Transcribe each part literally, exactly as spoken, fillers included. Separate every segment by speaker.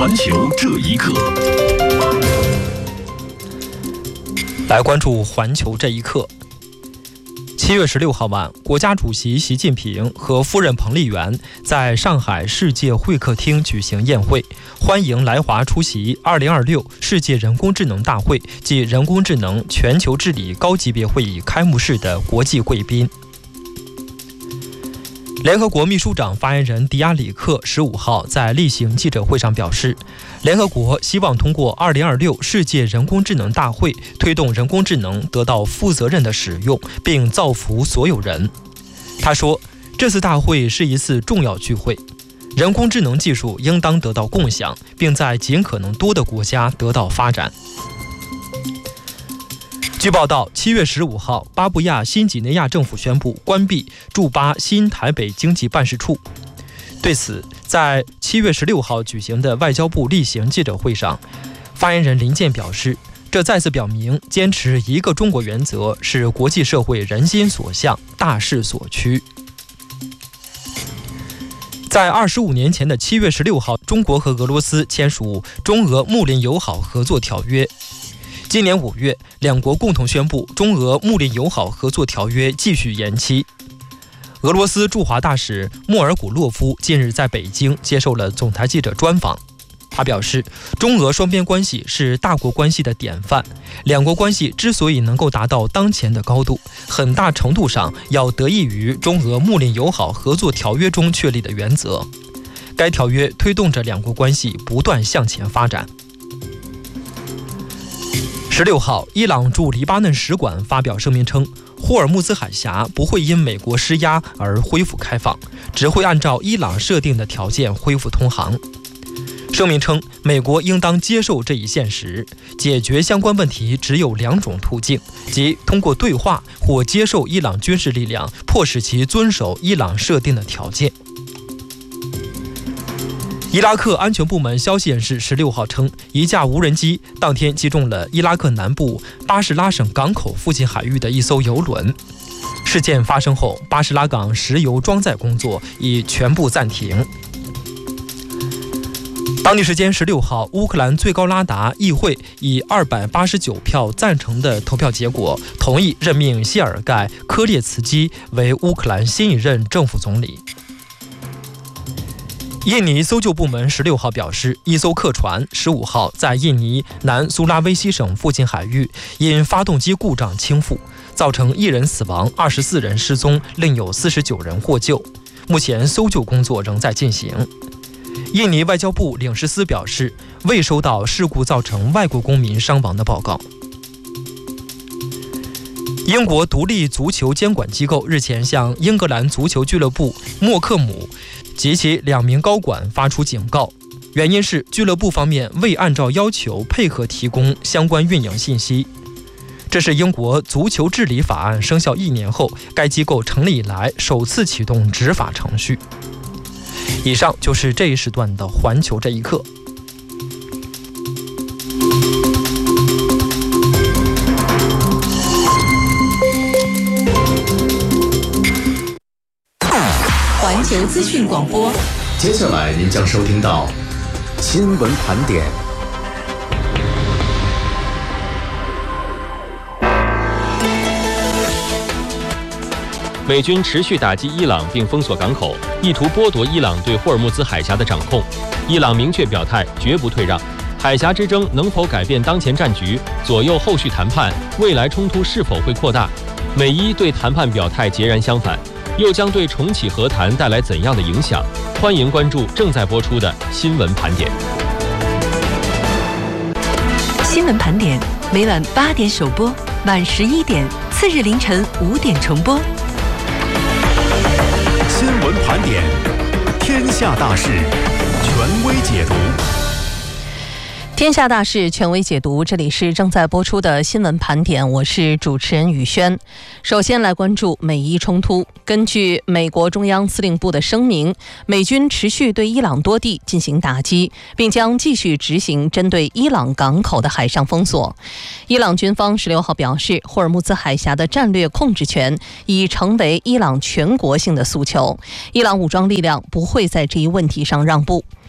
Speaker 1: 环球这一刻，
Speaker 2: 来关注环球这一刻。七月十六号晚，国家主席习近平和夫人彭丽媛在上海世界会客厅举行宴会，欢迎来华出席二零二六世界人工智能大会暨人工智能全球治理高级别会议开幕式的国际贵宾。联合国秘书长发言人迪亚里克十五号在例行记者会上表示，联合国希望通过二零二六世界人工智能大会，推动人工智能得到负责任的使用，并造福所有人。他说，这次大会是一次重要聚会，人工智能技术应当得到共享，并在尽可能多的国家得到发展。据报道，七月十五号，巴布亚新几内亚政府宣布关闭驻巴新台北经济办事处。对此，在七月十六号举行的外交部例行记者会上，发言人林健表示，这再次表明坚持一个中国原则是国际社会人心所向、大势所趋。在二十五年前的七月十六号，中国和俄罗斯签署中俄睦邻友好合作条约。今年五月，两国共同宣布中俄睦邻友好合作条约继续延期。俄罗斯驻华大使莫尔古洛夫近日在北京接受了总台记者专访，他表示，中俄双边关系是大国关系的典范，两国关系之所以能够达到当前的高度，很大程度上要得益于中俄睦邻友好合作条约中确立的原则。该条约推动着两国关系不断向前发展。十六号，伊朗驻黎巴嫩使馆发表声明称，霍尔木兹海峡不会因美国施压而恢复开放，只会按照伊朗设定的条件恢复通航。声明称，美国应当接受这一现实，解决相关问题只有两种途径，即通过对话或接受伊朗军事力量，迫使其遵守伊朗设定的条件。伊拉克安全部门消息人士十六号称，一架无人机当天击中了伊拉克南部巴士拉省港口附近海域的一艘油轮。事件发生后，巴士拉港石油装载工作已全部暂停。当地时间十六号，乌克兰最高拉达议会以二百八十九票赞成的投票结果，同意任命谢尔盖·科列茨基为乌克兰新一任政府总理。印尼搜救部门十六号表示，一艘客船十五号在印尼南苏拉威西省附近海域因发动机故障倾覆，造成一人死亡，二十四人失踪，另有四十九人获救。目前搜救工作仍在进行。印尼外交部领事司表示，未收到事故造成外国公民伤亡的报告。英国独立足球监管机构日前向英格兰足球俱乐部莫克姆及其两名高管发出警告，原因是俱乐部方面未按照要求配合提供相关运营信息。这是英国足球治理法案生效一年后，该机构成立以来首次启动执法程序。以上就是这一时段的环球这一刻。
Speaker 3: 环球资讯广播，
Speaker 1: 接下来您将收听到新闻盘点。
Speaker 4: 美军持续打击伊朗并封锁港口，意图剥夺伊朗对霍尔木兹海峡的掌控。伊朗明确表态，绝不退让。海峡之争能否改变当前战局，左右后续谈判？未来冲突是否会扩大？美伊对谈判表态截然相反，又将对重启和谈带来怎样的影响？欢迎关注正在播出的新闻盘点。
Speaker 3: 新闻盘点每晚八点首播，晚十一点，次日凌晨五点重播。
Speaker 1: 新闻盘点，天下大事，权威解读。
Speaker 3: 天下大事权威解读，这里是正在播出的新闻盘点，我是主持人宇轩。首先来关注美伊冲突。根据美国中央司令部的声明，美军持续对伊朗多地进行打击，并将继续执行针对伊朗港口的海上封锁。伊朗军方十六号表示，霍尔木兹海峡的战略控制权已成为伊朗全国性的诉求，伊朗武装力量不会在这一问题上让步。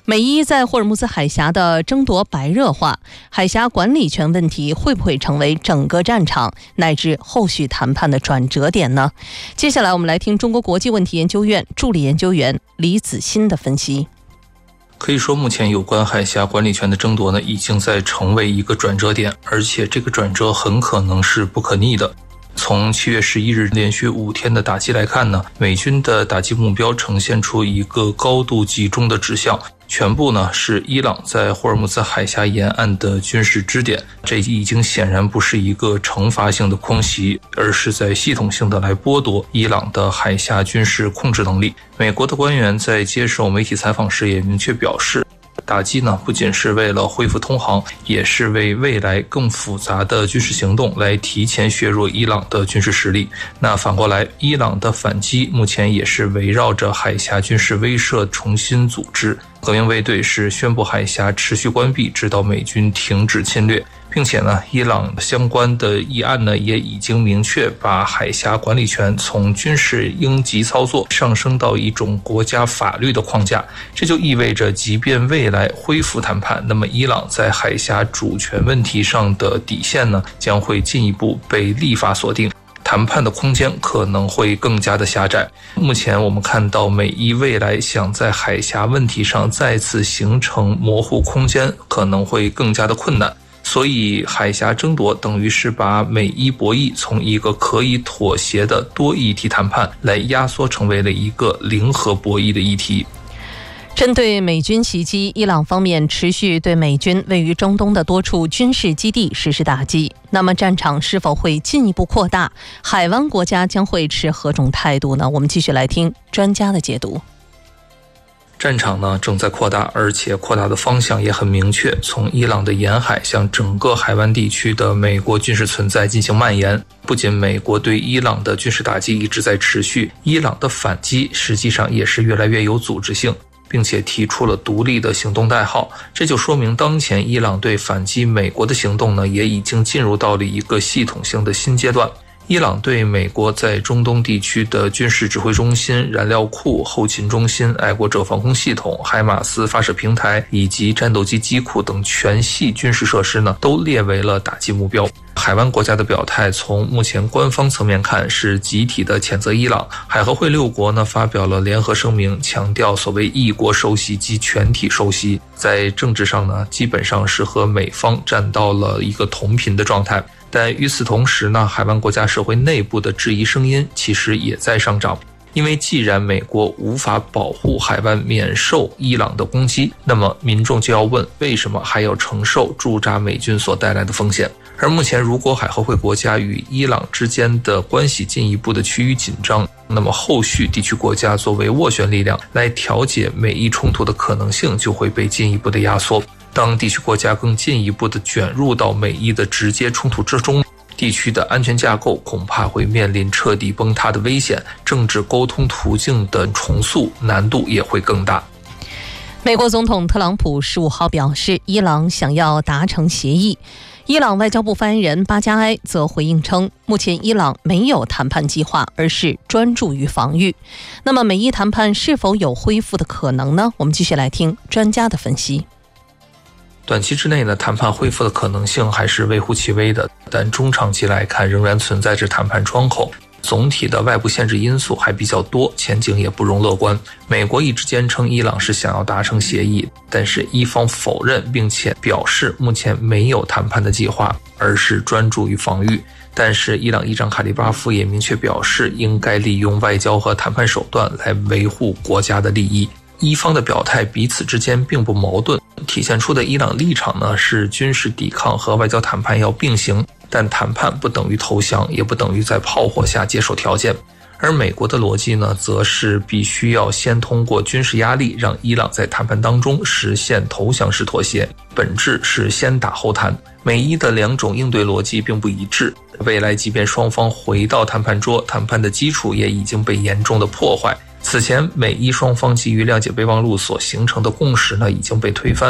Speaker 3: 美伊在霍尔木兹海峡的争夺白热化，海峡管理权问题会不会成为整个战场乃至后续谈判的转折点呢？接下来我们来听中国国际问题研究院助理研究员李子欣的分析。
Speaker 5: 可以说，目前有关海峡管理权的争夺呢，已经在成为一个转折点，而且这个转折很可能是不可逆的。从七月十一日连续五天的打击来看呢，美军的打击目标呈现出一个高度集中的指向，全部呢是伊朗在霍尔木兹海峡沿岸的军事支点。这已经显然不是一个惩罚性的空袭，而是在系统性的来剥夺伊朗的海峡军事控制能力。美国的官员在接受媒体采访时也明确表示，打击呢不仅是为了恢复通航，也是为未来更复杂的军事行动来提前削弱伊朗的军事实力。那反过来，伊朗的反击目前也是围绕着海峡军事威慑重新组织。革命卫队是宣布海峡持续关闭，直到美军停止侵略，并且呢，伊朗相关的议案呢也已经明确把海峡管理权从军事应急操作上升到一种国家法律的框架。这就意味着，即便未来恢复谈判，那么伊朗在海峡主权问题上的底线呢，将会进一步被立法锁定。谈判的空间可能会更加的狭窄。目前我们看到，美伊未来想在海峡问题上再次形成模糊空间，可能会更加的困难。所以海峡争夺等于是把美伊博弈从一个可以妥协的多议题谈判，来压缩成为了一个零和博弈的议题。
Speaker 3: 针对美军袭击，伊朗方面持续对美军位于中东的多处军事基地实施打击。那么战场是否会进一步扩大？海湾国家将会持何种态度呢？我们继续来听专家的解读。
Speaker 5: 战场呢正在扩大，而且扩大的方向也很明确，从伊朗的沿海向整个海湾地区的美国军事存在进行蔓延。不仅美国对伊朗的军事打击一直在持续，伊朗的反击实际上也是越来越有组织性，并且提出了独立的行动代号。这就说明当前伊朗对反击美国的行动呢，也已经进入到了一个系统性的新阶段。伊朗对美国在中东地区的军事指挥中心、燃料库、后勤中心、爱国者防空系统、海马斯发射平台以及战斗机机库等全系军事设施呢，都列为了打击目标。海湾国家的表态，从目前官方层面看是集体的谴责伊朗。海合会六国呢发表了联合声明，强调所谓一国受袭及全体受袭。在政治上呢，基本上是和美方站到了一个同频的状态。但与此同时呢，海湾国家社会内部的质疑声音其实也在上涨。因为既然美国无法保护海湾免受伊朗的攻击，那么民众就要问，为什么还要承受驻扎美军所带来的风险？而目前如果海合会国家与伊朗之间的关系进一步的趋于紧张，那么后续地区国家作为斡旋力量来调解美伊冲突的可能性就会被进一步的压缩。当地区国家更进一步的卷入到美伊的直接冲突之中，地区的安全架构恐怕会面临彻底崩塌的危险，政治沟通途径的重塑难度也会更大。
Speaker 3: 美国总统特朗普十五号表示，伊朗想要达成协议。伊朗外交部发言人巴加埃则回应称，目前伊朗没有谈判计划，而是专注于防御。那么美伊谈判是否有恢复的可能呢？我们继续来听专家的分析。
Speaker 5: 短期之内呢，谈判恢复的可能性还是微乎其微的，但中长期来看仍然存在着谈判窗口。总体的外部限制因素还比较多，前景也不容乐观。美国一直坚称伊朗是想要达成协议，但是伊方否认，并且表示目前没有谈判的计划，而是专注于防御。但是伊朗议长卡利巴夫也明确表示，应该利用外交和谈判手段来维护国家的利益。伊方的表态彼此之间并不矛盾，体现出的伊朗立场呢是军事抵抗和外交谈判要并行，但谈判不等于投降，也不等于在炮火下接受条件。而美国的逻辑呢，则是必须要先通过军事压力，让伊朗在谈判当中实现投降式妥协，本质是先打后谈。美伊的两种应对逻辑并不一致，未来即便双方回到谈判桌，谈判的基础也已经被严重的破坏。此前美伊双方基于谅解备忘录所形成的共识呢，已经被推翻。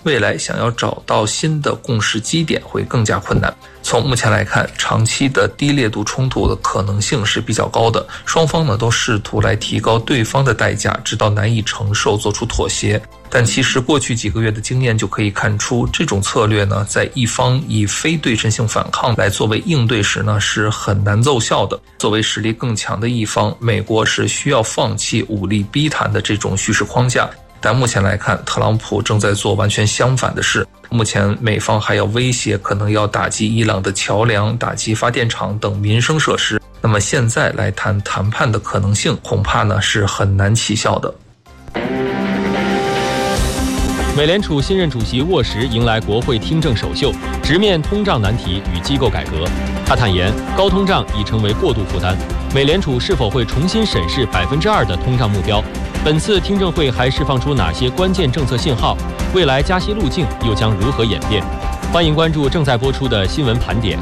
Speaker 5: 未来想要找到新的共识基点会更加困难。从目前来看，长期的低烈度冲突的可能性是比较高的，双方呢都试图来提高对方的代价，直到难以承受做出妥协。但其实过去几个月的经验就可以看出，这种策略呢，在一方以非对称性反抗来作为应对时呢，是很难奏效的。作为实力更强的一方，美国是需要放弃武力逼谈的这种叙事框架。但目前来看，特朗普正在做完全相反的事。目前美方还要威胁可能要打击伊朗的桥梁、打击发电厂等民生设施。那么现在来谈谈判的可能性，恐怕呢是很难起效的。
Speaker 4: 美联储新任主席沃什迎来国会听证首秀，直面通胀难题与机构改革。他坦言，高通胀已成为过度负担，美联储是否会重新审视百分之二的通胀目标？本次听证会还释放出哪些关键政策信号？未来加息路径又将如何演变？欢迎关注正在播出的新闻盘点。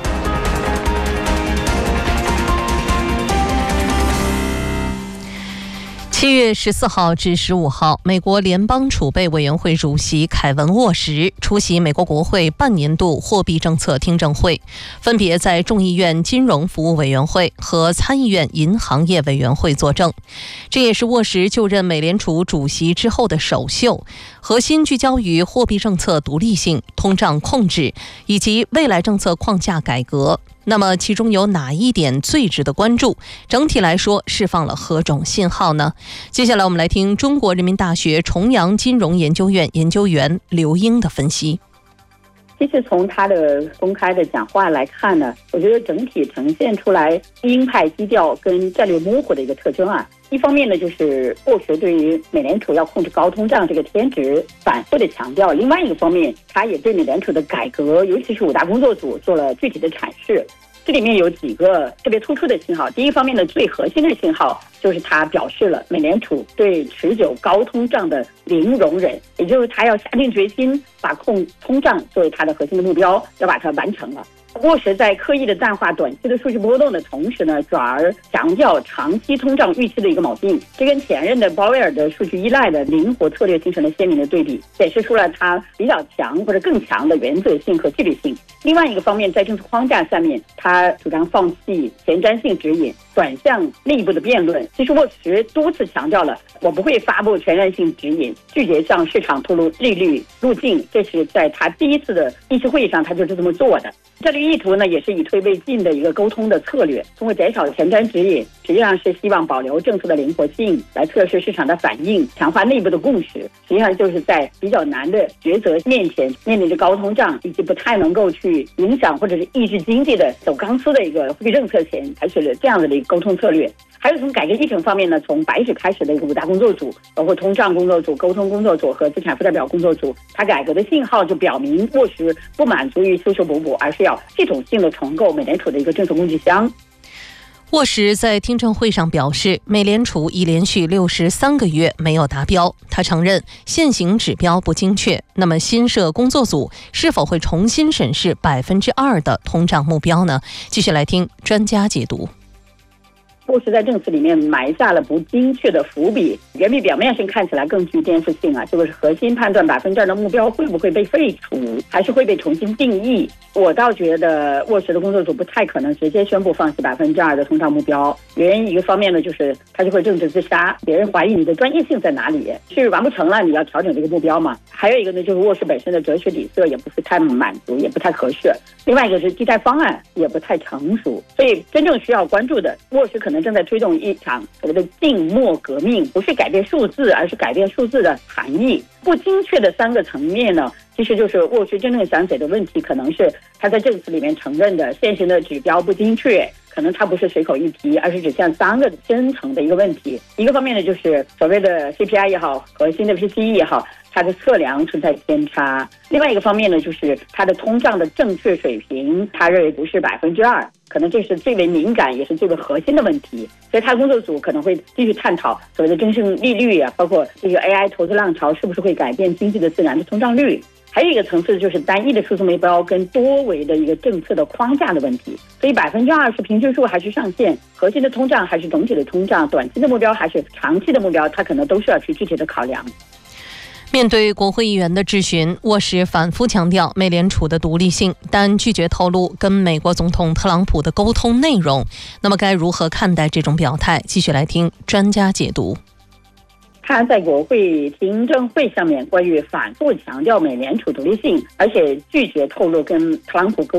Speaker 3: 七月十四号至十五号，美国联邦储备委员会主席凯文·沃什出席美国国会半年度货币政策听证会，分别在众议院金融服务委员会和参议院银行业委员会作证。这也是沃什就任美联储主席之后的首秀，核心聚焦于货币政策独立性、通胀控制以及未来政策框架改革。那么其中有哪一点最值得关注？整体来说释放了何种信号呢？接下来我们来听中国人民大学重阳金融研究院研究员刘英的分析。
Speaker 6: 其实从他的公开的讲话来看呢，我觉得整体呈现出来鹰派基调跟战略模糊的一个特征啊。一方面呢，就是沃什对于美联储要控制高通胀这个天职反复的强调；另外一个方面，他也对美联储的改革，尤其是五大工作组做了具体的阐释。这里面有几个特别突出的信号。第一方面的最核心的信号就是他表示了美联储对持久高通胀的零容忍，也就是他要下定决心把控通胀作为他的核心的目标，要把它完成了。沃什在刻意的淡化短期的数据波动的同时呢，转而强调长期通胀预期的一个锚定，这跟前任的鲍威尔的数据依赖的灵活策略形成了鲜明的对比，显示出了他比较强或者更强的原则性和纪律性。另外一个方面，在政策框架下面，他主张放弃前瞻性指引，转向内部的辩论。其实沃什多次强调了，我不会发布全面性指引，拒绝向市场透露利率路径，这是在他第一次的议事会议上他就是这么做的。这个意图呢，也是以退为进的一个沟通的策略，通过减少前瞻指引，实际上是希望保留政策的灵活性，来测试市场的反应，强化内部的共识。实际上就是在比较难的抉择面前，面临着高通胀以及不太能够去影响或者是抑制经济的走钢丝的一个货币政策前，采取了这样的一个沟通策略。还有从改革议程方面呢，从白纸开始的一个五大工作组，包括通胀工作组、沟通工作组和资产负债表工作组，它改革的信号就表明沃什不满足于修修补补，而是要系统性的重构美联储的一个政策工具箱。
Speaker 3: 沃什在听证会上表示，美联储已连续六十三个月没有达标。他承认现行指标不精确。那么新设工作组是否会重新审视百分之二的通胀目标呢？继续来听专家解读。
Speaker 6: 沃什在证词里面埋下了不精确的伏笔，远比表面上看起来更具颠覆性啊！就是核心判断百分之二的目标会不会被废除，还是会被重新定义？我倒觉得沃什的工作组不太可能直接宣布放弃百分之二的通胀目标。原因一个方面呢，就是他就会政治自杀，别人怀疑你的专业性在哪里，是完不成了，你要调整这个目标嘛？还有一个呢，就是沃什本身的哲学底色也不是太满足，也不太合适。另外一个是替代方案也不太成熟，所以真正需要关注的，沃什可能正在推动一场所谓的静默革命，不是改变数字，而是改变数字的含义。不精确的三个层面呢，其实就是沃什真正想解的问题，可能是他在证词里面承认的现行的指标不精确，可能它不是随口一提，而是指向三个深层的一个问题。一个方面呢，就是所谓的 C P I 也好，核心的 P C E 也好，它的测量存在偏差。另外一个方面呢，就是它的通胀的正确水平，他认为不是百分之二，可能这是最为敏感也是最为核心的问题。所以他工作组可能会继续探讨所谓的真正利率啊，包括这个 A I 投资浪潮是不是会改变经济的自然的通胀率。还有一个层次就是单一的数字目标跟多维的一个政策的框架的问题。所以百分之二是平均数还是上限，核心的通胀还是总体的通胀，短期的目标还是长期的目标，它可能都是要去具体的考量。
Speaker 3: 面对国会议员的质询，沃什反复强调美联储的独立性，但拒绝透露跟美国总统特朗普的沟通内容。那么该如何看待这种表态？继续来听专家解读。
Speaker 6: 他在国会听证会上面关于反复强调美联储独立性，而且拒绝透露跟特朗普沟